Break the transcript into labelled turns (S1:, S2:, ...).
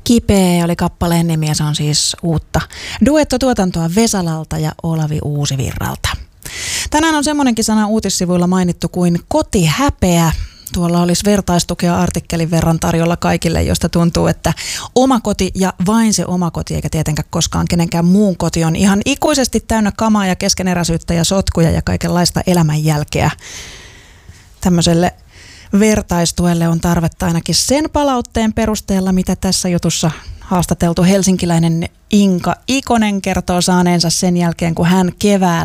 S1: Kipeä oli kappaleen nimi ja se on siis uutta duettotuotantoa Vesalalta ja Olavi Uusivirralta. Tänään on semmoinenkin sana uutissivuilla mainittu kuin kotihäpeä. Tuolla olisi vertaistukea artikkelin verran tarjolla kaikille, josta tuntuu, että oma koti ja vain se oma koti, eikä tietenkään koskaan kenenkään muun koti on ihan ikuisesti täynnä kamaa ja keskeneräisyyttä ja sotkuja ja kaikenlaista elämänjälkeä. Tämmöiselle vertaistuelle on tarvetta ainakin sen palautteen perusteella, mitä tässä jutussa haastateltu helsinkiläinen Inka Ikonen kertoo saaneensa sen jälkeen, kun hän keväällä